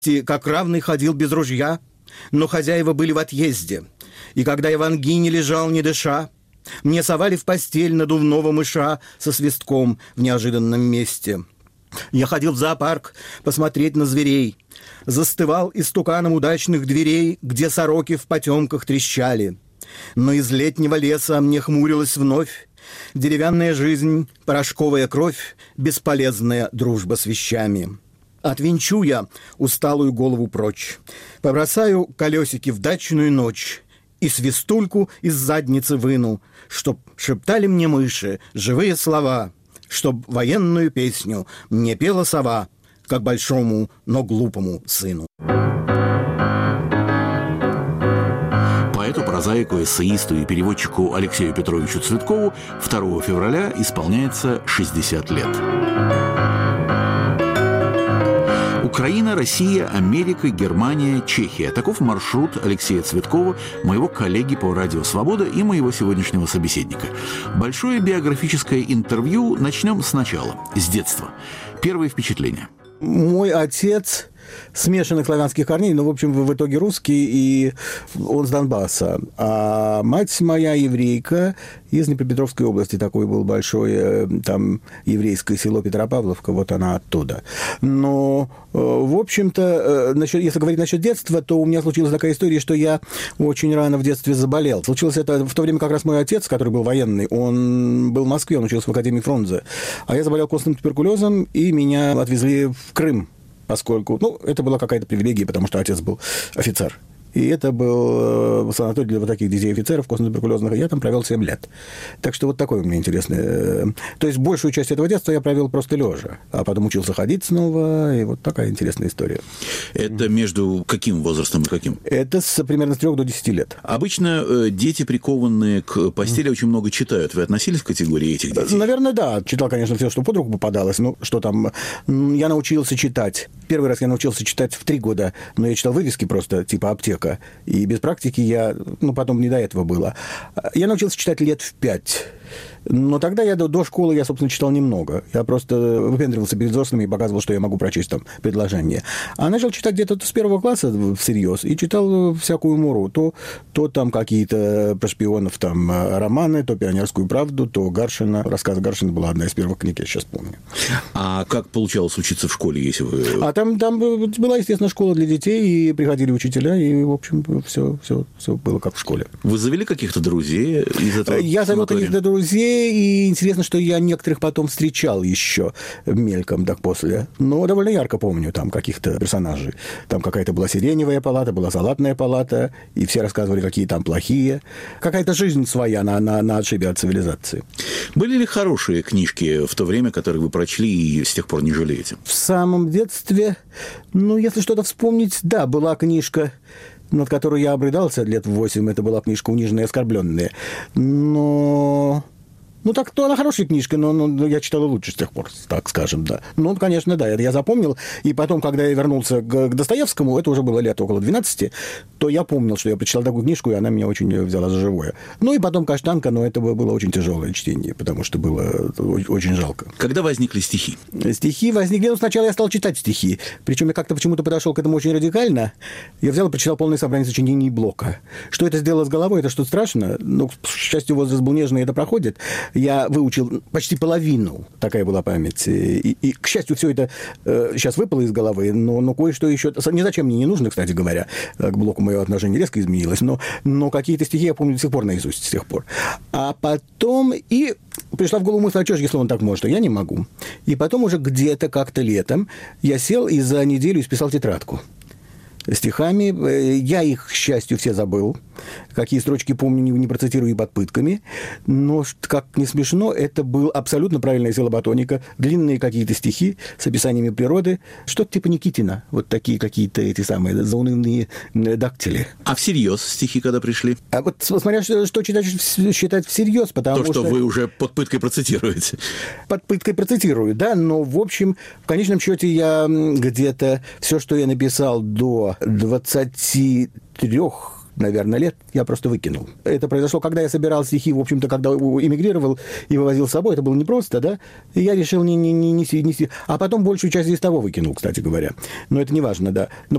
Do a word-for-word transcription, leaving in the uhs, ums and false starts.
как равный ходил без ружья, но хозяева были в отъезде. И когда я в ангине лежал, не дыша, мне совали в постель надувного мыша со свистком в неожиданном месте. Я ходил в зоопарк посмотреть на зверей, застывал истуканом удачных дверей, где сороки в потемках трещали. Но из летнего леса мне хмурилась вновь деревянная жизнь, порошковая кровь, бесполезная дружба с вещами. Отвинчу я усталую голову прочь, побросаю колесики в дачную ночь и свистульку из задницы выну, чтоб шептали мне мыши живые слова, чтоб военную песню мне пела сова, как большому, но глупому сыну. Поэту, прозаику, эссеисту и переводчику Алексею Петровичу Цветкову второго февраля исполняется шестьдесят лет. Украина, Россия, Америка, Германия, Чехия. Таков маршрут Алексея Цветкова, моего коллеги по «Радио Свобода» и моего сегодняшнего собеседника. Большое биографическое интервью начнем сначала, с детства. Первые впечатления. Мой отец смешанных славянских корней, но, в общем, в итоге русский, и он с Донбасса. А мать моя еврейка из Днепропетровской области, такое было большое там еврейское село Петропавловка, вот она оттуда. Но, в общем-то, насчет, если говорить насчет детства, то у меня случилась такая история, что я очень рано в детстве заболел. Случилось это в то время, как раз мой отец, который был военный, он был в Москве, он учился в Академии Фрунзе, а я заболел костным туберкулезом, и меня отвезли в Крым, поскольку, ну, это была какая-то привилегия, потому что отец был офицер. И это был санаторий для вот таких детей-офицеров, костно-туберкулезных, и я там провел семь лет. Так что вот такое у меня интересное. То есть большую часть этого детства я провел просто лежа, а потом учился ходить снова, и вот такая интересная история. Это между каким возрастом и каким? Это с, примерно с трех до десяти лет. Обычно э, дети, прикованные к постели, очень много читают. Вы относились к категории этих детей? Наверное, да. Читал, конечно, все, что под руку попадалось. Ну, что там... Я научился читать. Первый раз я научился читать в три года, но я читал вывески просто, типа аптека. И без практики я... Ну, потом не до этого было. Я научился читать лет в пять. Но тогда я до, до школы, я, собственно, читал немного. Я просто выпендривался перед взрослыми и показывал, что я могу прочесть там предложение. А начал читать где-то с первого класса всерьез. И читал всякую муру. То, то там какие-то про шпионов там романы, то «Пионерскую правду», то Гаршина. Рассказ Гаршина была одна из первых книг, я сейчас помню. А как получалось учиться в школе, если вы... А там, там была, естественно, школа для детей, и приходили учителя, и, в общем, все, все, все было как в школе. Вы завели каких-то друзей из этого? Я завел каких-то друзей, и интересно, что я некоторых потом встречал еще мельком, так после. Но довольно ярко помню там каких-то персонажей. Там какая-то была сиреневая палата, была салатная палата, и все рассказывали, какие там плохие. Какая-то жизнь своя на, на, на отшибе от цивилизации. Были ли хорошие книжки в то время, которые вы прочли и с тех пор не жалеете? В самом детстве, ну, если что-то вспомнить, да, была книжка, над которой я обрыдался лет в восемь. Это была книжка «Униженные и оскорбленные». Но... Ну, так, то она хорошая книжка, но, но я читал лучше с тех пор, так скажем, да. Ну, конечно, да, это я запомнил. И потом, когда я вернулся к, к Достоевскому, это уже было лет около двенадцати, то я помнил, что я прочитал такую книжку, и она меня очень взяла за живое. Ну, и потом «Каштанка», но это было очень тяжелое чтение, потому что было очень жалко. Когда возникли стихи? Стихи возникли... Ну, сначала я стал читать стихи. Причем я как-то почему-то подошел к этому очень радикально. Я взял и прочитал полное собрание сочинений Блока. Что это сделало с головой, это что-то страшно. Ну, к счастью, возраст был нежный, и это проходит. Я выучил почти половину, такая была память. И, и к счастью, все это э, сейчас выпало из головы, но, но кое-что еще... Ни зачем мне не нужно, кстати говоря. К Блоку мое отношение резко изменилось, но, но какие-то стихи я помню до сих пор наизусть, с тех пор. А потом и пришла в голову мысль, а что ж, если он так может, а я не могу. И потом уже где-то как-то летом я сел и за неделю исписал тетрадку стихами. Я их, к счастью, все забыл. Какие строчки помню, не, не процитирую и под пытками. Но, как не смешно, это был абсолютно правильная силоботоника. Длинные какие-то стихи с описаниями природы. Что-то типа Никитина. Вот такие какие-то эти самые заунывные дактили. А всерьез стихи когда пришли? А вот смотря что, что читать, считать всерьез, потому То, что... что вы уже под пыткой процитируете. Под пыткой процитирую, да. Но, в общем, в конечном счете я где-то... Все, что я написал до двадцати трех наверное, лет я просто выкинул. Это произошло, когда я собирал стихи, в общем-то, когда эмигрировал и вывозил с собой. Это было непросто, да? И я решил не... не, не, не, не а потом большую часть из того выкинул, кстати говоря. Но это не важно, да. Но